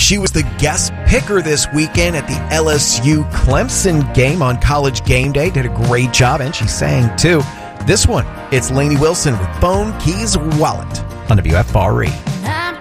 She was the guest picker this weekend at the LSU Clemson game on College Game Day. Did a great job, and she sang too. This one, it's Lainey Wilson with Bone Keys Wallet on WFRE.